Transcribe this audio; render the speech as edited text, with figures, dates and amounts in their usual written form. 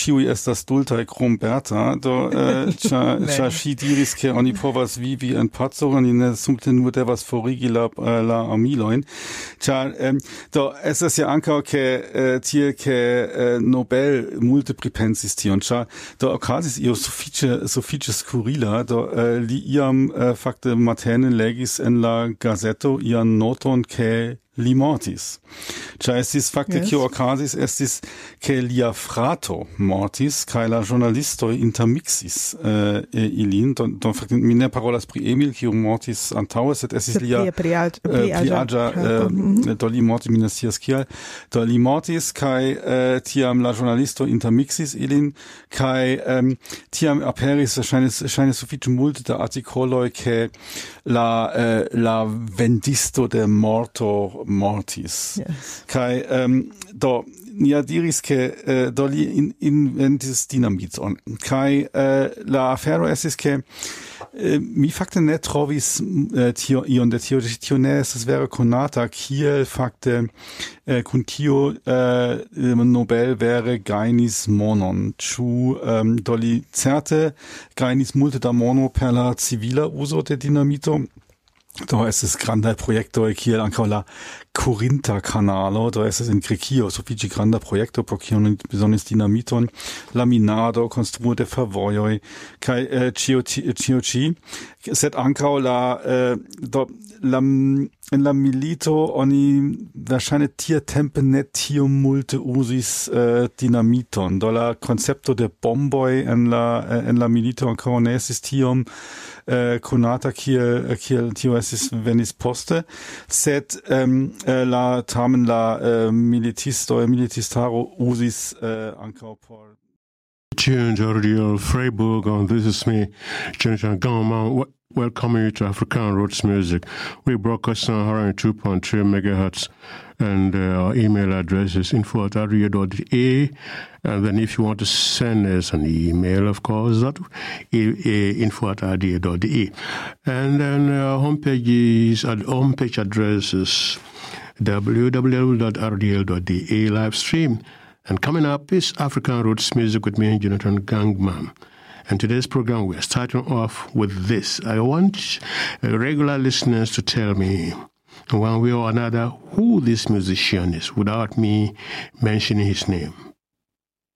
ciui estas dultai krom Berta, do ĉar ŝi diris ke oni povas vivi en paco, oni ne subte nur devas forigi la armilojn, ĉar do estas ja ankaŭ ke tie ke Nobel multe pripensis tion, ĉar do okazis io sufiĉe skurila, do li iam fakte matene legis en la gazeto ian noton ke li mortis. Ĉar estis fakte kio okazis estis ke lia frato mortis kaj la ĵurnalistoj intermiksis ilin. Do fakte mi ne parolas pri Emil kiu mortis antaŭe, sed estis lia pli aĝa do li mortis, mi ne scias kial. Do li mortis kaj tiam la ĵurnalistoj intermiksis ilin kaj tiam aperis ŝajne sufiĉe multe da artikoloj ke la vendisto de morto mortis. Kai do nia diris ke do li inventis dinamiton. Kai la afero estis ke mi fakte ne trovis ion de tio ne estas vere konata kiel fakte kun tio Nobel vere gajnis monon. Ĉu do li certe gajnis multe da mono per la civila uzo de dinamito? Do estis grandaj projektoj kiel ankaŭ la Korinta-kanalo, do estis en Grekio sufiĉe granda projekto, por kiu oni bezonis dinamiton, la minado, konstruo de fervojoj kaj ĉio ĉi, sed ankaŭ en la milito oni verŝajne tiatempe ne tiom multe uzis dinamiton, do la koncepto de bomboj en la milito ankaŭ ne estis tiom konata kiel tio estis venis poste, sed tamen la militistaro uzis ankaŭ por Giorgio Freiburg, and this is me, Jonathan Gauman. Welcome you to African Roots Music. We broadcast on 102.3 megahertz, and our email address is info@aria.de. And then if you want to send us an email, of course, that info@aria.de. And then our homepage address is www.rdl.de live stream. And coming up is African Roots Music with me, Jonathan Gangman. And today's program, we are starting off with this. I want regular listeners to tell me, one way or another, who this musician is without me mentioning his name.